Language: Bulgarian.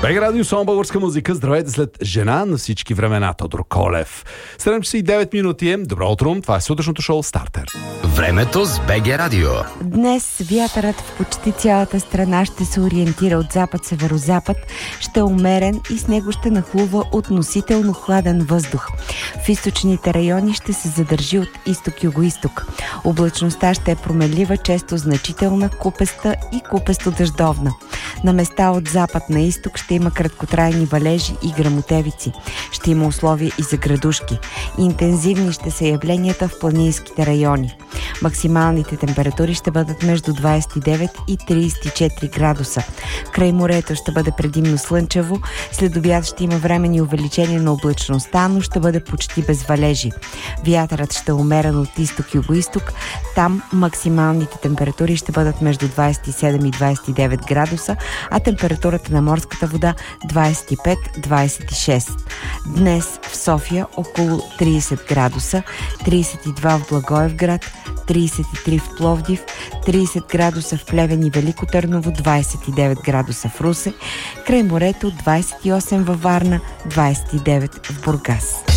БГ Радио, само българска музика. Здравейте след жена на всички времена, Тодор Колев. 7 часа и 9 минути. Добро утро, това е сутрешното шоу Стартер. Времето с БГ Радио. Днес вятърът в почти цялата страна ще се ориентира от запад-северозапад, ще е умерен и с него ще нахлува относително хладен въздух. В източните райони ще се задържи от изток-югоизток. Облачността ще е променлива, често значителна, купеста и купесто-дъждовна. На места от запад на изток ще има краткотрайни валежи и гръмотевици. Ще има условия и за градушки. Интензивни ще са явленията в планинските райони. Максималните температури ще бъдат между 29 и 34 градуса. Край морето ще бъде предимно слънчево, след обяд ще има временни увеличения на облачността, но ще бъде почти без валежи. Вятърът ще е умерен от изток-югоизток, там максималните температури ще бъдат между 27 и 29 градуса, а температурата на морската вода 25-26. Днес в София около 30 градуса, 32 в Благоевград, 33 в Пловдив, 30 градуса в Плевен и Велико Търново, 29 градуса в Русе, край морето 28 във Варна, 29 в Бургас.